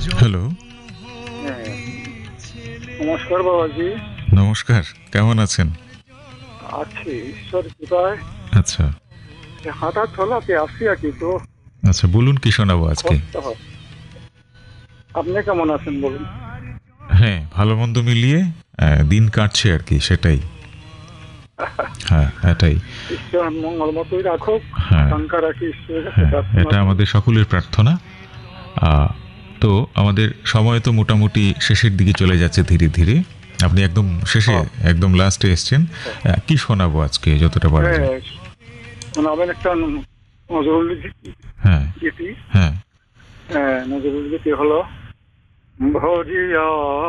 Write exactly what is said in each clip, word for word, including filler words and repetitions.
Hello. হ্যাঁ, নমস্কার বাবাজি। নমস্কার, কেমন আছেন? আছি ঈশ্বর কৃপায়। আচ্ছা। হাঁটা চলাতে আছি আর কি, তো আচ্ছা, বলুন কি শোনাবো আজকে? কষ্ট হয়। আপনি কেমন আছেন বলুন? হ্যাঁ, ভালো মন্দ মিলিয়ে আহ, দিন কাটছে আর কি, সেটাই। হ্যাঁ, এটাই। ঈশ্বর মঙ্গল মতোই রাখুক, হ্যাঁ, আকাঙ্ক্ষা রাখি ঈশ্বরের কাছে হ্যাঁ, প্রার্থনা এটা করি। আমাদের সকলের প্রার্থনা। আহ, তো আমাদের সময় তো মোটামুটি শেষের দিকে চলে যাচ্ছে ধীরে ধীরে। আপনি একদম শেষে, হ্যাঁ, একদম লাস্টে এসছেন। আহ, কি শোনাবো আজকে যতটা পারা যায়? হ্যাঁ, শোনাবেন একটা নজরুল হ্যাঁ, গীতি। হ্যাঁ। হ্যাঁ, নজরুল গীতি হলো ভজিয়া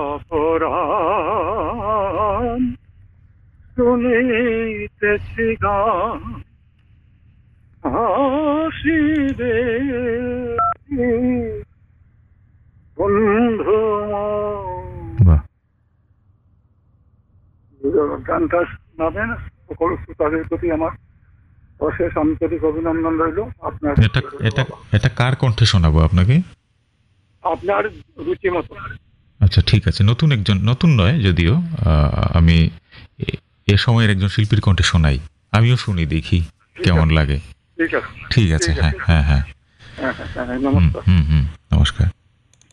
পরাণ শুনিতেছি গান হাসিবে বন্ধু বাহ! গানটা শোনাবেন। সকল শ্রোতাদের প্রতি আমার অশেষ আন্তরিক অভিনন্দন রইল। আপনার এটা এটা এটা কার কণ্ঠে শোনাবো আপনাকে? আপনার রুচি মতো। আচ্ছা, ঠিক আছে। নতুন একজন, নতুন নয় যদিও, আহ, আমি এ- এ সময়ের একজন শিল্পীর কণ্ঠে শোনাই। আমিও শুনি, দেখি ঠিক কেমন আছে, লাগে। ঠিক আছে, ঠিক আছে। ঠিক হ্যাঁ, আছে। হ্যাঁ, হ্যাঁ। হ্যাঁ, হ্যাঁ, হ্যাঁ, হুম, নমস্কার। হুম, হুম। নমস্কার।